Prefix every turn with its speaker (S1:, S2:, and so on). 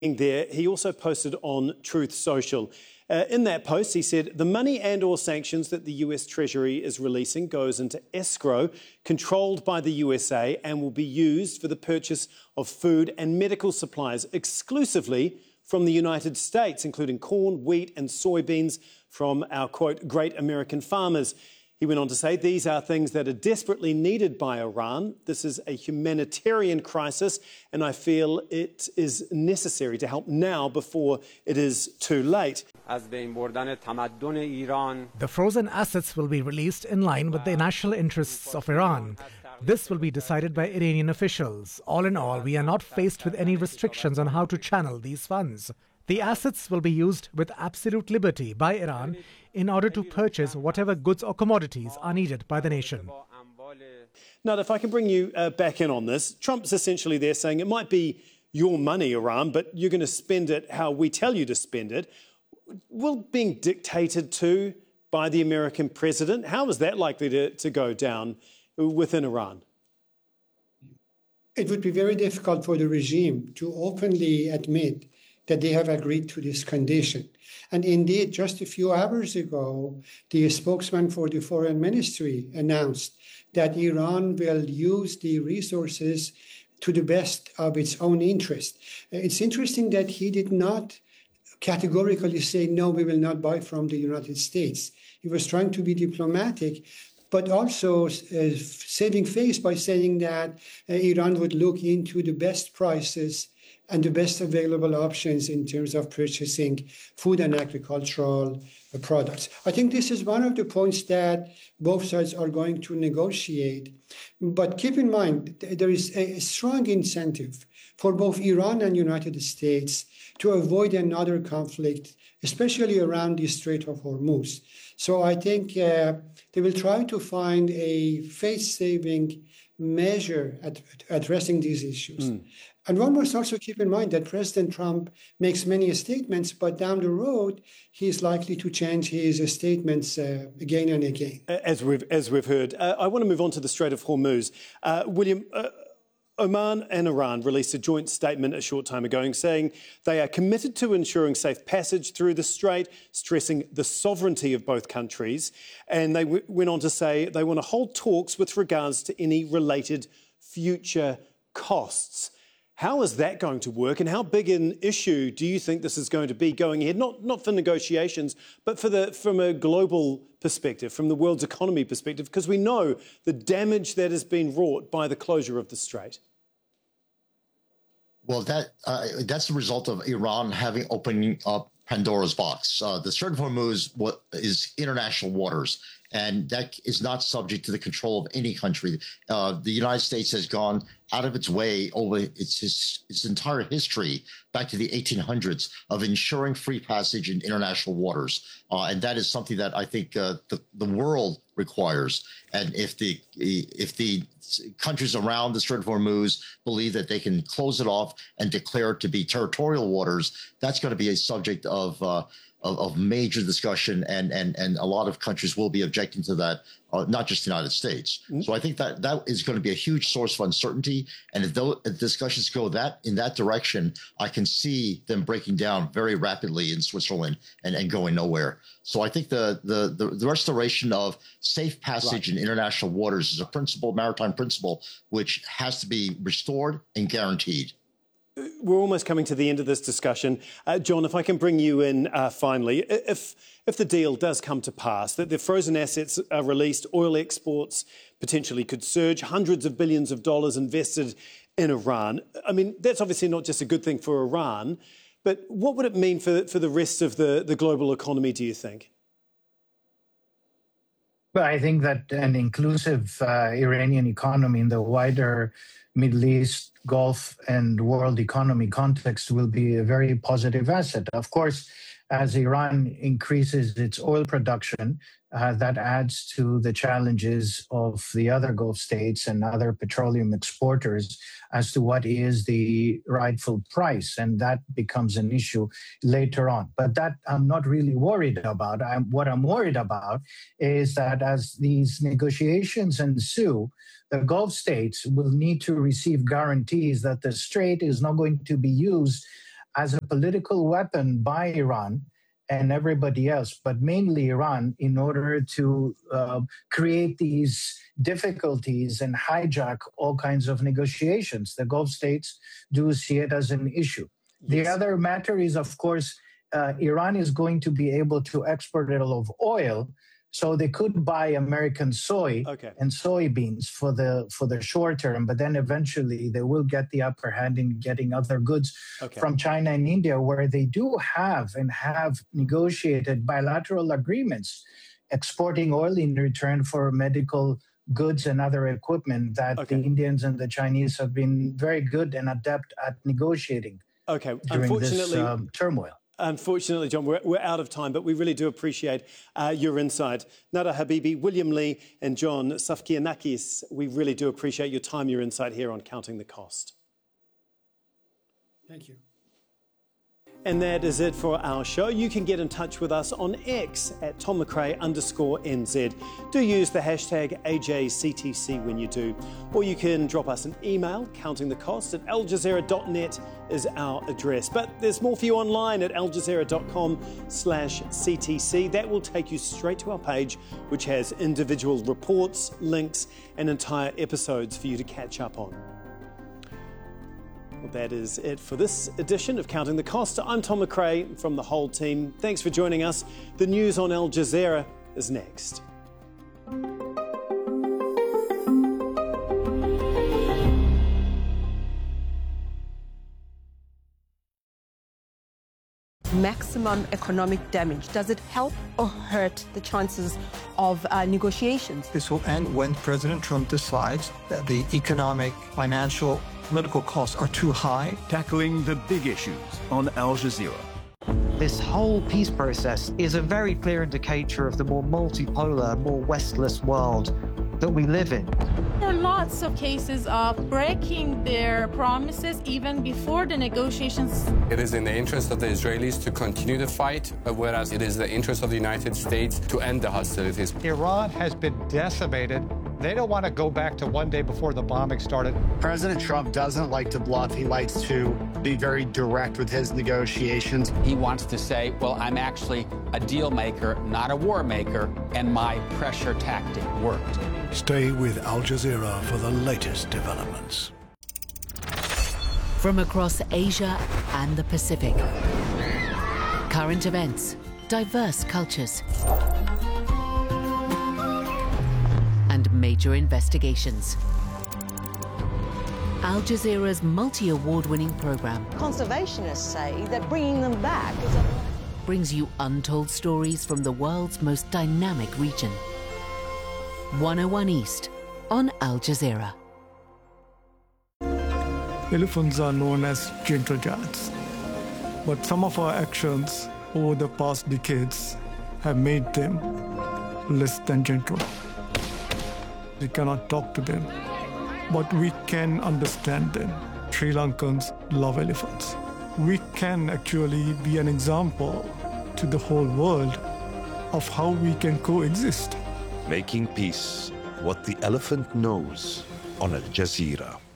S1: there, he also posted on Truth Social. In that post, he said, the money and/or sanctions that the US Treasury is releasing goes into escrow controlled by the USA and will be used for the purchase of food and medical supplies exclusively from the United States, including corn, wheat and soybeans from our, quote, great American farmers. He went on to say these are things that are desperately needed by Iran. This is a humanitarian crisis, and I feel it is necessary to help now before it is too late.
S2: The frozen assets will be released in line with the national interests of Iran. This will be decided by Iranian officials. All in all, we are not faced with any restrictions on how to channel these funds. The assets will be used with absolute liberty by Iran in order to purchase whatever goods or commodities are needed by the nation.
S1: Now, if I can bring you back in on this, Trump's essentially there saying it might be your money, Iran, but you're going to spend it how we tell you to spend it. Will being dictated to by the American president, how is that likely to go down within Iran?
S3: It would be very difficult for the regime to openly admit that they have agreed to this condition. And indeed, just a few hours ago, the spokesman for the foreign ministry announced that Iran will use the resources to the best of its own interest. It's interesting that he did not categorically say, no, we will not buy from the United States. He was trying to be diplomatic, but also saving face by saying that Iran would look into the best prices and the best available options in terms of purchasing food and agricultural products. I think this is one of the points that both sides are going to negotiate. But keep in mind, there is a strong incentive for both Iran and United States to avoid another conflict, especially around the Strait of Hormuz. So I think they will try to find a face-saving measure at addressing these issues. And one must also keep in mind that President Trump makes many statements, but down the road, he is likely to change his statements again and again.
S1: As we've heard. I want to move on to the Strait of Hormuz. William, Oman and Iran released a joint statement a short time ago saying they are committed to ensuring safe passage through the strait, stressing the sovereignty of both countries. And they went on to say they want to hold talks with regards to any related future costs. How is that going to work, and how big an issue do you think this is going to be going ahead? Not for negotiations, but from a global perspective, from the world's economy perspective, because we know the damage that has been wrought by the closure of the strait.
S4: Well, that's the result of Iran having opening up Pandora's box. The Strait of Hormuz is international waters, and that is not subject to the control of any country. The United States has gone out of its way over its entire history back to the 1800s of ensuring free passage in international waters. And that is something that I think the world requires. And if the countries around the Strait of Hormuz believe that they can close it off and declare it to be territorial waters, that's going to be a subject of major discussion, and a lot of countries will be objecting to that, not just the United States. So I think that is going to be a huge source of uncertainty. And if discussions go in that direction, I can see them breaking down very rapidly in Switzerland and going nowhere. So I think the restoration of safe passage in international waters is a maritime principle, which has to be restored and guaranteed.
S1: We're almost coming to the end of this discussion. John, if I can bring you in finally, if the deal does come to pass, that the frozen assets are released, oil exports potentially could surge, hundreds of billions of dollars invested in Iran. I mean, that's obviously not just a good thing for Iran, but what would it mean for the rest of the global economy, do you think?
S5: Well, I think that an inclusive Iranian economy in the wider Middle East, Gulf, and world economy context will be a very positive asset. Of course, as Iran increases its oil production, that adds to the challenges of the other Gulf states and other petroleum exporters as to what is the rightful price. And that becomes an issue later on. But that I'm not really worried about. What I'm worried about is that as these negotiations ensue, the Gulf states will need to receive guarantees that the strait is not going to be used as a political weapon by Iran and everybody else, but mainly Iran, in order to create these difficulties and hijack all kinds of negotiations. The Gulf states do see it as an issue. Yes. The other matter is, of course, Iran is going to be able to export a lot of oil, so they could buy American soy and soybeans for the short term, but then eventually they will get the upper hand in getting other goods from China and India, where they do have and have negotiated bilateral agreements exporting oil in return for medical goods and other equipment that the Indians and the Chinese have been very good and adept at negotiating during this turmoil.
S1: Unfortunately, John, we're out of time, but we really do appreciate your insight. Nada Habibi, William Lee and John Safkianakis, we really do appreciate your time, your insight here on Counting the Cost.
S3: Thank you.
S1: And that is it for our show. You can get in touch with us on X at TomMcRae_NZ. Do use the hashtag AJCTC when you do. Or you can drop us an email, countingthecost@aljazeera.net is our address. But there's more for you online at aljazeera.com/CTC. That will take you straight to our page, which has individual reports, links, and entire episodes for you to catch up on. Well, that is it for this edition of Counting the Cost. I'm Tom McRae from the whole team. Thanks for joining us. The news on Al Jazeera is next.
S6: Maximum economic damage? Does it help or hurt the chances of negotiations?
S7: This will end when President Trump decides that the economic, financial, political costs are too high.
S8: Tackling the big issues on Al Jazeera.
S9: This whole peace process is a very clear indicator of the more multipolar, more Westless world that we live in.
S10: There are lots of cases of breaking their promises even before the negotiations.
S11: It is in the interest of the Israelis to continue the fight, whereas it is the interest of the United States to end the hostilities.
S12: Iran has been decimated. They don't want to go back to one day before the bombing started.
S13: President Trump doesn't like to bluff. He likes to be very direct with his negotiations.
S14: He wants to say, well, I'm actually a deal maker, not a war maker, and my pressure tactic worked.
S8: Stay with Al Jazeera for the latest developments.
S15: From across Asia and the Pacific, current events, diverse cultures, and major investigations. Al Jazeera's multi-award-winning program,
S16: conservationists say that bringing them back
S15: brings you untold stories from the world's most dynamic region. 101 East on Al Jazeera.
S17: Elephants are known as gentle giants, but some of our actions over the past decades have made them less than gentle. We cannot talk to them, but we can understand them. Sri Lankans love elephants. We can actually be an example to the whole world of how we can coexist.
S18: Making peace, what the elephant knows on Al Jazeera.